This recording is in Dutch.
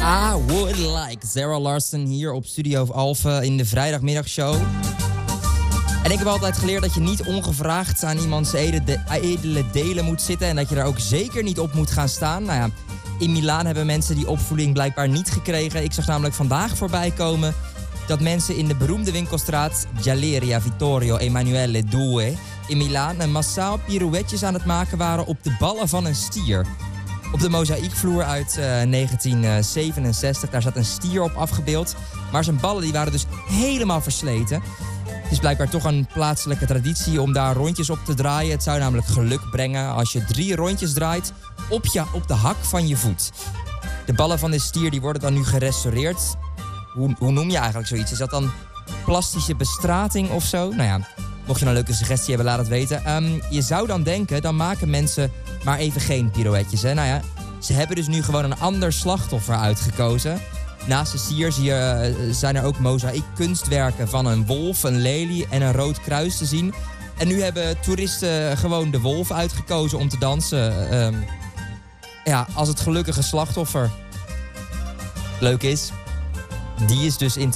I would like. Zara Larsson hier op Studio Alpha in de vrijdagmiddagshow. En ik heb altijd geleerd dat je niet ongevraagd aan iemands edele delen moet zitten. En dat je daar ook zeker niet op moet gaan staan. Nou ja, in Milaan hebben mensen die opvoeding blijkbaar niet gekregen. Ik zag namelijk vandaag voorbij komen dat mensen in de beroemde winkelstraat Galleria Vittorio Emanuele II in Milaan massaal pirouetjes aan het maken waren op de ballen van een stier. Op de mozaïekvloer uit 1967, daar zat een stier op afgebeeld. Maar zijn ballen die waren dus helemaal versleten. Het is blijkbaar toch een plaatselijke traditie om daar rondjes op te draaien. Het zou namelijk geluk brengen als je 3 rondjes draait op de hak van je voet. De ballen van de stier die worden dan nu gerestaureerd. Hoe noem je eigenlijk zoiets? Is dat dan plastische bestrating of zo? Nou ja, mocht je een leuke suggestie hebben, laat het weten. Je zou dan denken, dan maken mensen maar even geen pirouetjes. Hè? Nou ja, ze hebben dus nu gewoon een ander slachtoffer uitgekozen. Naast de stier zijn er ook mozaïekkunstwerken van een wolf, een lelie en een rood kruis te zien. En nu hebben toeristen gewoon de wolf uitgekozen om te dansen. Als het gelukkige slachtoffer. Leuk is, die is dus in